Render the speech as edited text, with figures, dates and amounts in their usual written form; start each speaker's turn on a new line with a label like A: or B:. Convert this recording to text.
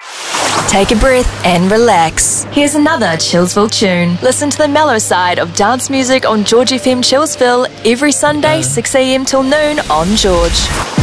A: Take a breath and relax. Here's another Chillsville tune. Listen to the mellow side of dance music on George FM Chillsville every Sunday 6 a.m. till noon on George.